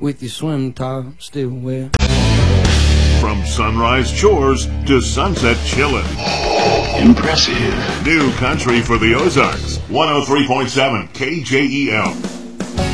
with your swim top still wet. From sunrise chores to sunset chillin'. Impressive. New country for the Ozarks. 103.7 KJEL.